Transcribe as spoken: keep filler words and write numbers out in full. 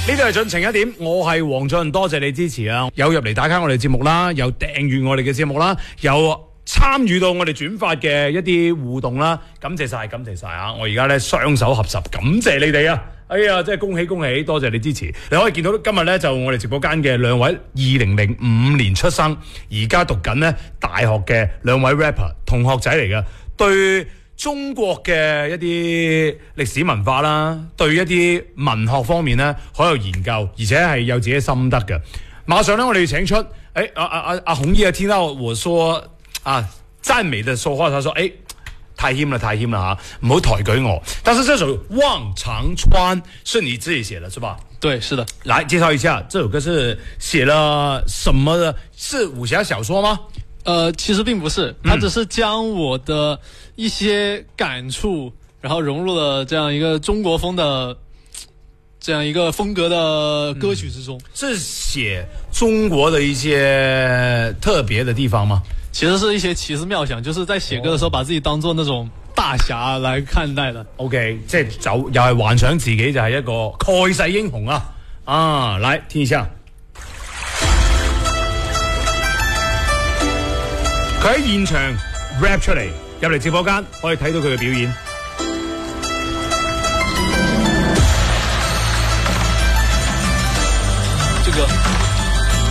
呢度係進程一點，我係黃俊，多謝你支持啊！有入嚟打卡我哋節目啦，有訂閱我哋嘅節目啦，有參與到我哋轉發嘅一啲互動啦，感謝晒，感謝晒啊！我而家咧雙手合十，感謝你哋啊！哎呀，真係恭喜恭喜，多謝你支持！你可以見到今日咧就我哋直播間嘅兩位二零零五年出生，而家讀緊咧大學嘅兩位 rapper 同學仔嚟嘅，對中國嘅一啲歷史文化啦，對一啲文學方面咧，好有研究，而且係有自己心得嘅。馬上咧，我哋要請出，誒阿阿阿阿紅葉聽到我說啊讚美的說話，他說誒太謙啦，太謙啦嚇，唔好抬舉我。但是這首《望長川》是你自己寫的，是吧？ 對，是的。 來介紹一下，這首歌是寫了什麼的？是武俠小說嗎？ 呃，其實並不是，它只是將我的一些感觸，嗯、然後融入了這樣一個中國風的這樣一個風格的歌曲之中。嗯、 是寫中國的一些特別的地方嗎？ 其實是一些奇思妙想，就是在寫歌的時候把自己當做那種大俠來看待的。 OK， 即係就又係幻想自己就係一個蓋世英雄啊！啊，來聽一下。佢喺現場 rap 出嚟，入嚟直播間可以睇到佢嘅表演。